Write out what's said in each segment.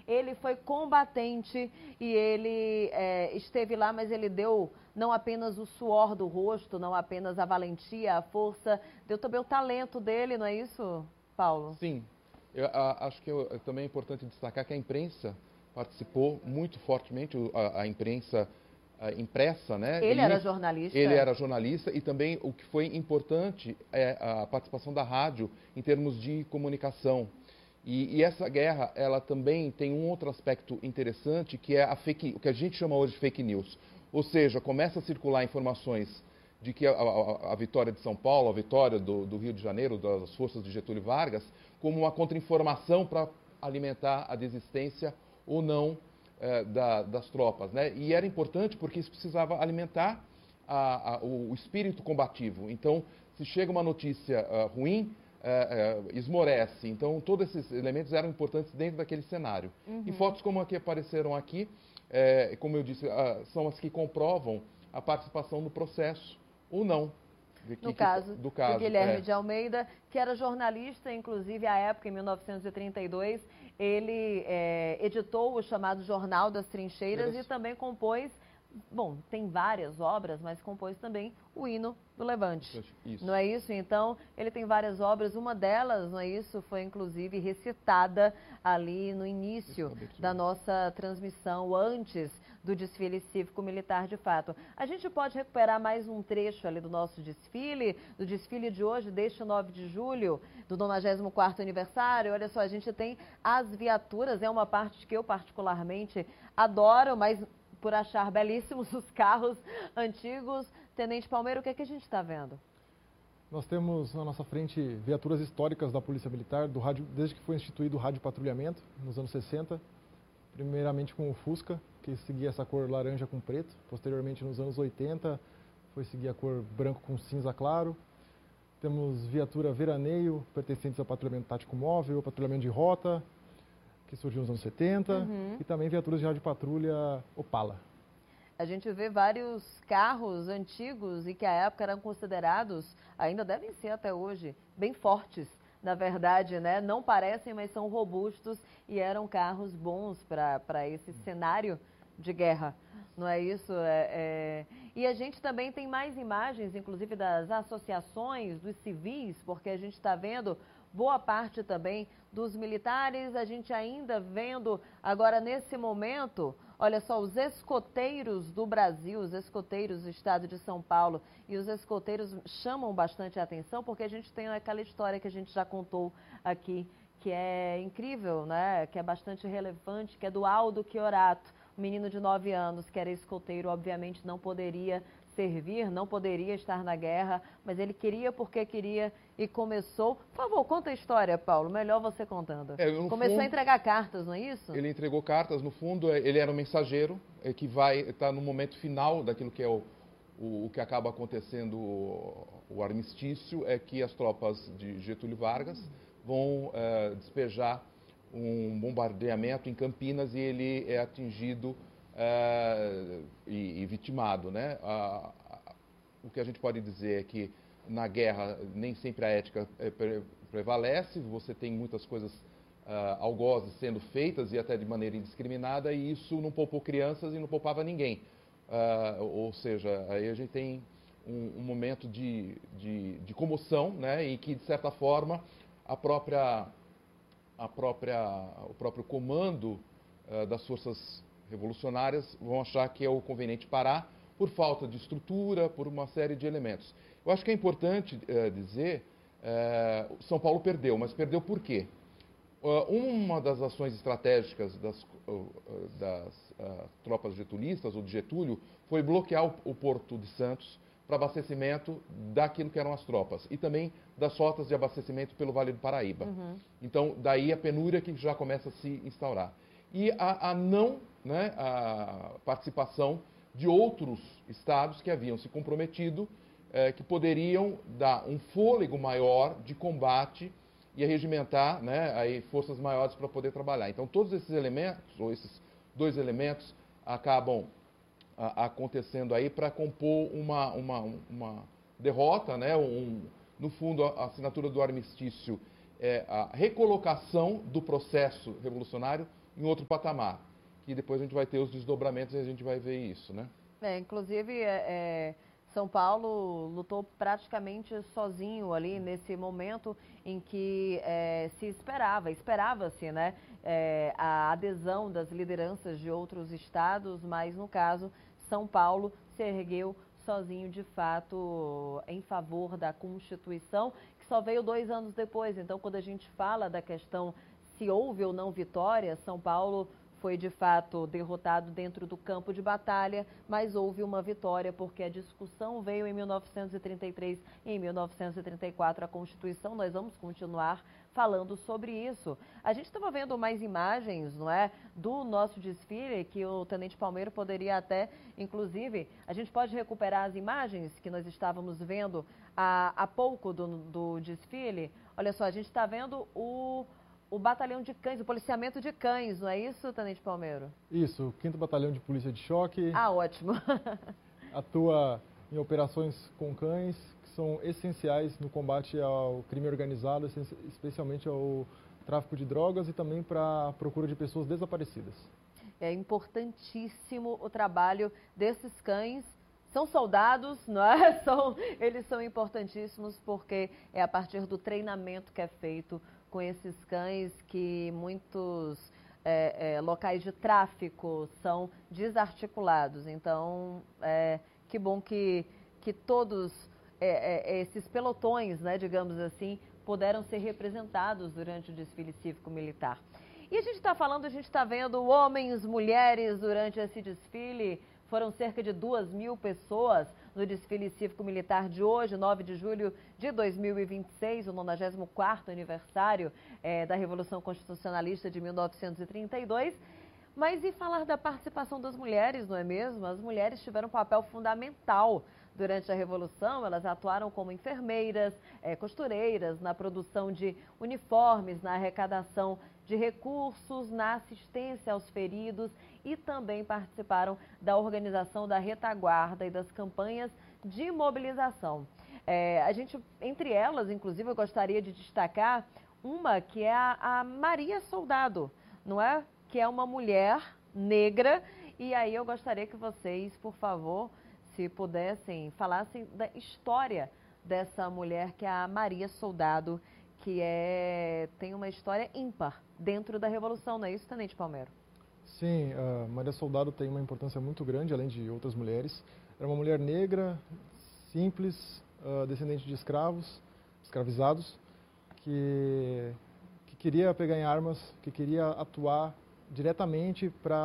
ele foi combatente e ele esteve lá, mas ele deu não apenas o suor do rosto, não apenas a valentia, a força, deu também o talento dele, não é isso, Paulo? Sim, acho que também é importante destacar que a imprensa participou muito fortemente, a imprensa impressa, né? Ele era jornalista. Ele era jornalista e também o que foi importante é a participação da rádio em termos de comunicação. E essa guerra, ela também tem um outro aspecto interessante, que é o que a gente chama hoje de fake news. Ou seja, começa a circular informações de que a vitória de São Paulo, a vitória do Rio de Janeiro, das forças de Getúlio Vargas, como uma contra-informação para alimentar a desistência ou não das tropas, né? E era importante porque isso precisava alimentar o espírito combativo. Então, se chega uma notícia ruim, esmorece. Então, todos esses elementos eram importantes dentro daquele cenário. Uhum. E fotos como a que apareceram aqui, como eu disse, são as que comprovam a participação no processo ou não. No caso do Guilherme de Almeida, que era jornalista, inclusive, à época, em 1932, ele editou o chamado Jornal das Trincheiras e também compôs, bom, tem várias obras, mas compôs também o hino do Levante. Isso. Não é isso? Então, ele tem várias obras, uma delas, não é isso, foi inclusive recitada ali no início da nossa transmissão, antes do desfile cívico-militar de fato. A gente pode recuperar mais um trecho ali do nosso desfile, do desfile de hoje, deste 9 de julho, do 94º aniversário. Olha só, a gente tem as viaturas, é uma parte que eu particularmente adoro, mas por achar belíssimos os carros antigos. Tenente Palmeiro, o que é que a gente está vendo? Nós temos na nossa frente viaturas históricas da Polícia Militar, desde que foi instituído o rádio patrulhamento, nos anos 60, primeiramente com o Fusca, que seguia essa cor laranja com preto, posteriormente nos anos 80 foi seguir a cor branco com cinza claro. Temos viatura veraneio, pertencentes ao patrulhamento tático móvel, patrulhamento de rota, que surgiu nos anos 70, e também viaturas de rádio patrulha Opala. A gente vê vários carros antigos e que à época eram considerados, ainda devem ser até hoje, bem fortes, na verdade, né? Não parecem, mas são robustos e eram carros bons para esse cenário de guerra, não é isso? E a gente também tem mais imagens, inclusive das associações, dos civis, porque a gente está vendo boa parte também dos militares, a gente ainda vendo agora nesse momento, olha só, os escoteiros do Brasil, os escoteiros do estado de São Paulo, e os escoteiros chamam bastante a atenção porque a gente tem aquela história que a gente já contou aqui, que é incrível, né? Que é bastante relevante, que é do Aldo Chiorato, um menino de 9 anos que era escoteiro, obviamente não poderia servir, não poderia estar na guerra, mas ele queria porque queria e começou. Por favor, conta a história, Paulo, melhor você contando. Começou a entregar cartas, não é isso? Ele entregou cartas, no fundo ele era um mensageiro que vai estar no momento final daquilo que é o que acaba acontecendo, o armistício, é que as tropas de Getúlio Vargas vão despejar um bombardeamento em Campinas e ele é atingido e vitimado, né? O que a gente pode dizer é que na guerra nem sempre a ética prevalece, você tem muitas coisas algozes sendo feitas e até de maneira indiscriminada, e isso não poupou crianças e não poupava ninguém. Ou seja, aí a gente tem um momento de comoção, né? Em que, de certa forma, o próprio comando das forças revolucionárias vão achar que é o conveniente parar por falta de estrutura, por uma série de elementos. Eu acho que é importante dizer, São Paulo perdeu, mas perdeu por quê? Uma das ações estratégicas das tropas getulistas, ou de Getúlio, foi bloquear o Porto de Santos para abastecimento daquilo que eram as tropas e também das rotas de abastecimento pelo Vale do Paraíba. Então, daí a penúria que já começa a se instaurar. E a participação de outros estados que haviam se comprometido, que poderiam dar um fôlego maior de combate e regimentar, né, aí forças maiores para poder trabalhar. Então, todos esses elementos, ou esses dois elementos, acabam acontecendo aí para compor uma derrota, né? No fundo, a assinatura do armistício é a recolocação do processo revolucionário em outro patamar, que depois a gente vai ter os desdobramentos e a gente vai ver isso, né? Inclusive, São Paulo lutou praticamente sozinho ali nesse momento em que esperava-se, né, a adesão das lideranças de outros estados, mas no caso, São Paulo se ergueu sozinho de fato em favor da Constituição, que só veio 2 anos depois. Então, quando a gente fala da questão se houve ou não vitória, São Paulo foi de fato derrotado dentro do campo de batalha, mas houve uma vitória porque a discussão veio em 1933 e em 1934 a Constituição. Nós vamos continuar falando sobre isso. A gente estava vendo mais imagens, não é, do nosso desfile, que o Tenente Palmeiro poderia até, inclusive, a gente pode recuperar as imagens que nós estávamos vendo há pouco do desfile. Olha só, a gente está vendo o batalhão de cães, o policiamento de cães, não é isso, Tenente Palmeiro? Isso, o 5º Batalhão de Polícia de Choque. Ah, ótimo. Atua em operações com cães, que são essenciais no combate ao crime organizado, especialmente ao tráfico de drogas e também para a procura de pessoas desaparecidas. É importantíssimo o trabalho desses cães. São soldados, não é? Eles são importantíssimos porque é a partir do treinamento que é feito com esses cães que muitos locais de tráfico são desarticulados. Então, que bom que todos esses pelotões, né, digamos assim, puderam ser representados durante o desfile cívico-militar. E a gente está vendo homens, mulheres durante esse desfile. Foram cerca de 2.000 pessoas no desfile cívico-militar de hoje, 9 de julho de 2026, o 94º aniversário da Revolução Constitucionalista de 1932. Mas e falar da participação das mulheres, não é mesmo? As mulheres tiveram um papel fundamental durante a Revolução. Elas atuaram como enfermeiras, costureiras, na produção de uniformes, na arrecadação de recursos, na assistência aos feridos e também participaram da organização da retaguarda e das campanhas de mobilização. Entre elas, inclusive, eu gostaria de destacar uma que é a Maria Soldado, não é? Que é uma mulher negra. E aí eu gostaria que vocês, por favor, se pudessem, falassem da história dessa mulher, que é a Maria Soldado, que tem uma história ímpar dentro da Revolução, não é isso, Tenente Palmeiro? Sim, a Maria Soldado tem uma importância muito grande, além de outras mulheres. Era uma mulher negra, simples, descendente de escravizados, que queria pegar em armas, que queria atuar diretamente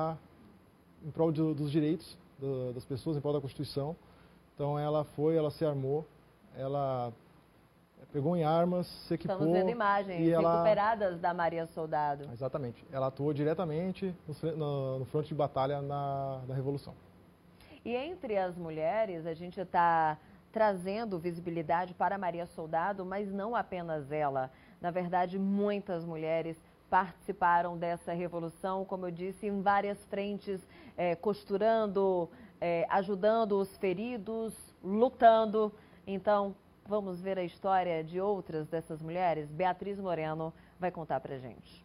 em prol dos direitos das pessoas, em prol da Constituição. Então ela se armou, ela pegou em armas, se equipou. Estamos vendo imagens recuperadas da Maria Soldado. Exatamente. Ela atuou diretamente no fronte de batalha na Revolução. E entre as mulheres, a gente está trazendo visibilidade para a Maria Soldado, mas não apenas ela. Na verdade, muitas mulheres participaram dessa revolução, como eu disse, em várias frentes, costurando, ajudando os feridos, lutando. Então, vamos ver a história de outras dessas mulheres? Beatriz Moreno vai contar pra gente.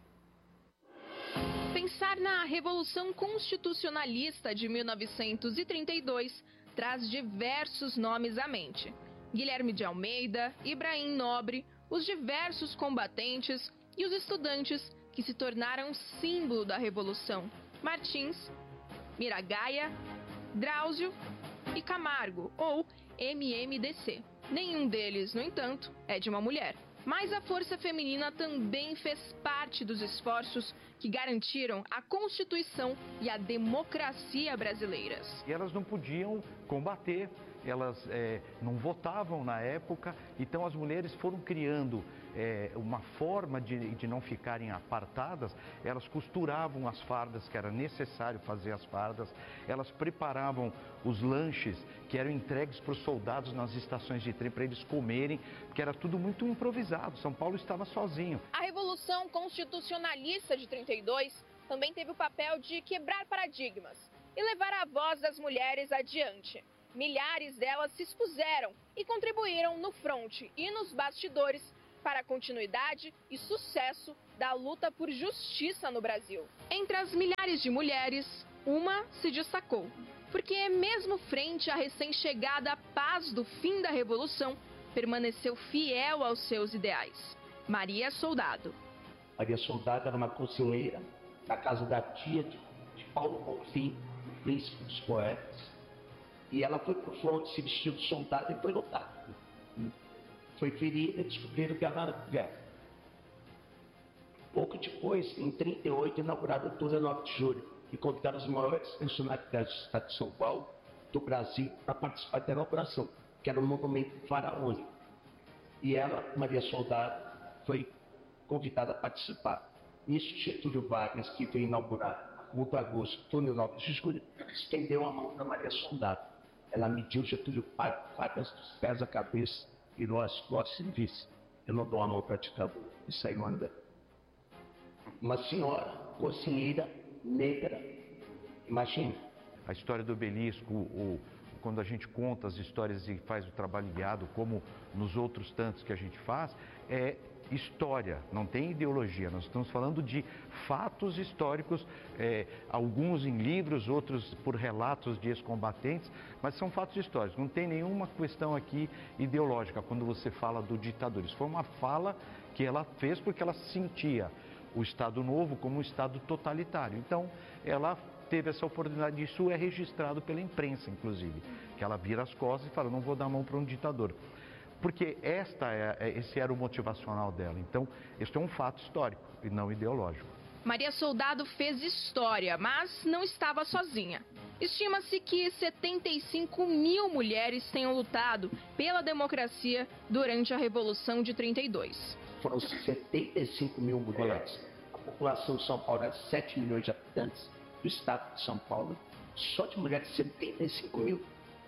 Pensar na Revolução Constitucionalista de 1932 traz diversos nomes à mente. Guilherme de Almeida, Ibrahim Nobre, os diversos combatentes e os estudantes que se tornaram símbolo da Revolução. Martins, Miragaia, Drauzio e Camargo, ou MMDC. Nenhum deles, no entanto, é de uma mulher. Mas a força feminina também fez parte dos esforços que garantiram a Constituição e a democracia brasileiras. E elas não podiam combater, elas não votavam na época, então as mulheres foram criando uma forma de não ficarem apartadas. Elas costuravam as fardas, que era necessário fazer as fardas, elas preparavam os lanches que eram entregues para os soldados nas estações de trem para eles comerem, porque era tudo muito improvisado, São Paulo estava sozinho. A Revolução Constitucionalista de 32 também teve o papel de quebrar paradigmas e levar a voz das mulheres adiante. Milhares delas se expuseram e contribuíram no fronte e nos bastidores para a continuidade e sucesso da luta por justiça no Brasil. Entre as milhares de mulheres, uma se destacou, porque mesmo frente à recém-chegada paz do fim da Revolução, permaneceu fiel aos seus ideais. Maria Soldado. Maria Soldado era uma conselheira da casa da tia de Paulo Bonfim, príncipe dos poetas. E ela foi para o fronte, se vestiu de soldado e foi lutar. Foi ferida e descobriram que ela era guerra. Pouco depois, em 1938, inauguraram o túnel 9 de julho e convidaram as maiores personalidades do estado de São Paulo, do Brasil, para participar da inauguração, que era um monumento faraônico. E ela, Maria Soldado, foi convidada a participar. Nisso, Getúlio Vargas, que veio inaugurar o Agosto, túnel 9 de julho, estendeu a mão para Maria Soldado. Ela mediu Getúlio Vargas dos pés à cabeça, virou as costas e disse: eu não dou a mão para ditador. E saiu andando. Uma senhora, cozinheira, negra, imagina. A história do obelisco, quando a gente conta as histórias e faz o trabalho guiado, como nos outros tantos que a gente faz, é história, não tem ideologia. Nós estamos falando de fatos históricos, alguns em livros, outros por relatos de ex-combatentes, mas são fatos históricos. Não tem nenhuma questão aqui ideológica quando você fala do ditador. Isso foi uma fala que ela fez porque ela sentia o Estado Novo como um Estado totalitário. Então, ela teve essa oportunidade, isso é registrado pela imprensa, inclusive, que ela vira as costas e fala: não vou dar a mão para um ditador. Porque esse era o motivacional dela. Então, este é um fato histórico e não ideológico. Maria Soldado fez história, mas não estava sozinha. Estima-se que 75 mil mulheres tenham lutado pela democracia durante a Revolução de 32. Foram 75 mil mulheres. A população de São Paulo era 7 milhões de habitantes do estado de São Paulo. Só de mulheres, 75 mil.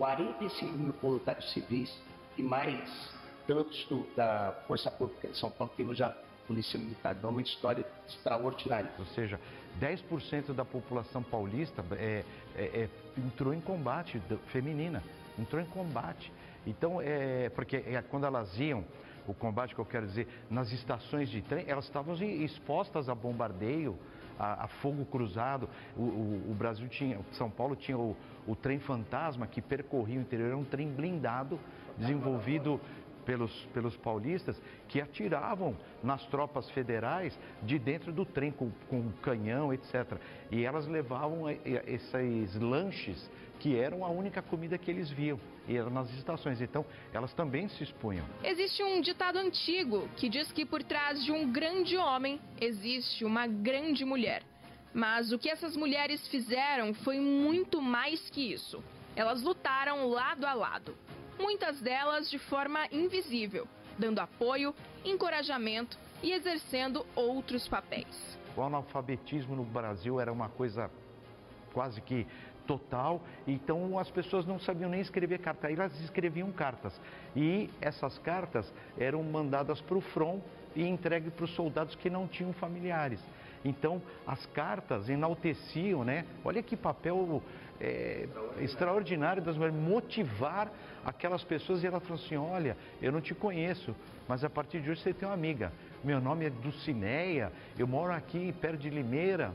45 mil voluntários civis e mais tantos da Força Pública de São Paulo, que hoje a Polícia Militar. Dá uma história extraordinária. Ou seja, 10% da população paulista entrou em combate, feminina, entrou em combate. Então, porque quando elas iam, o combate que eu quero dizer, nas estações de trem, elas estavam expostas a bombardeio, a fogo cruzado. O Brasil tinha, São Paulo tinha o trem fantasma que percorria o interior, era um trem blindado, desenvolvido pelos paulistas, que atiravam nas tropas federais de dentro do trem com canhão, etc. E elas levavam esses lanches, que eram a única comida que eles viam, e eram nas estações. Então, elas também se expunham. Existe um ditado antigo que diz que por trás de um grande homem existe uma grande mulher. Mas o que essas mulheres fizeram foi muito mais que isso. Elas lutaram lado a lado. Muitas delas de forma invisível, dando apoio, encorajamento e exercendo outros papéis. O analfabetismo no Brasil era uma coisa quase que total, então as pessoas não sabiam nem escrever carta, elas escreviam cartas. E essas cartas eram mandadas para o front e entregues para os soldados que não tinham familiares. Então, as cartas enalteciam, né? Olha que papel extraordinário das mulheres, motivar aquelas pessoas. E ela falou assim: olha, eu não te conheço, mas a partir de hoje você tem uma amiga. Meu nome é Dulcineia, eu moro aqui perto de Limeira.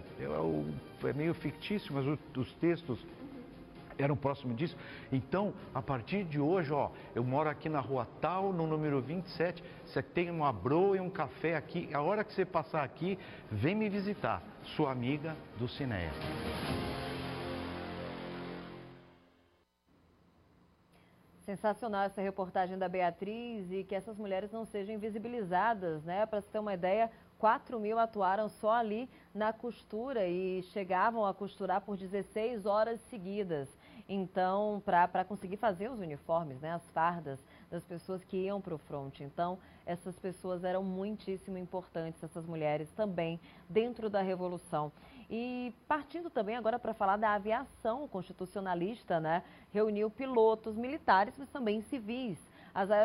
É meio fictício, mas os textos eram próximos disso. Então, a partir de hoje, ó, eu moro aqui na rua tal, no número 27, você tem uma broa e um café aqui, a hora que você passar aqui, vem me visitar, sua amiga Dulcineia. Sensacional essa reportagem da Beatriz, e que essas mulheres não sejam invisibilizadas, né? Para você ter uma ideia, 4 mil atuaram só ali na costura e chegavam a costurar por 16 horas seguidas. Então, para conseguir fazer os uniformes, né, as fardas das pessoas que iam para o fronte. Então, essas pessoas eram muitíssimo importantes, essas mulheres também, dentro da Revolução. E partindo também agora para falar da aviação constitucionalista, né, reuniu pilotos militares, mas também civis. As